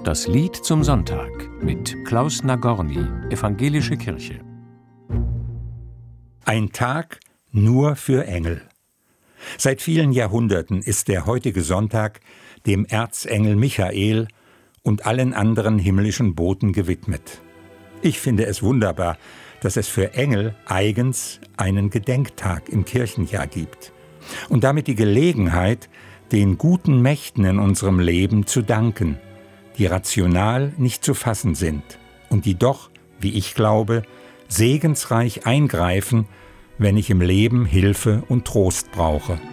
Das Lied zum Sonntag mit Klaus Nagorny, Evangelische Kirche. Ein Tag nur für Engel. Seit vielen Jahrhunderten ist der heutige Sonntag dem Erzengel Michael und allen anderen himmlischen Boten gewidmet. Ich finde es wunderbar, dass es für Engel eigens einen Gedenktag im Kirchenjahr gibt und damit die Gelegenheit, den guten Mächten in unserem Leben zu danken, die rational nicht zu fassen sind und die doch, wie ich glaube, segensreich eingreifen, wenn ich im Leben Hilfe und Trost brauche.